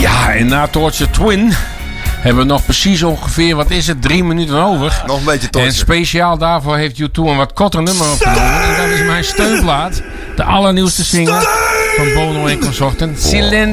Ja, en na Torture Twin hebben we nog precies ongeveer, 3 minuten over. Nog een beetje torture. En speciaal daarvoor heeft U2 een wat korter nummer opgenomen. En dat is mijn steunplaat. De allernieuwste single van Bono en Consorten. Silenzio.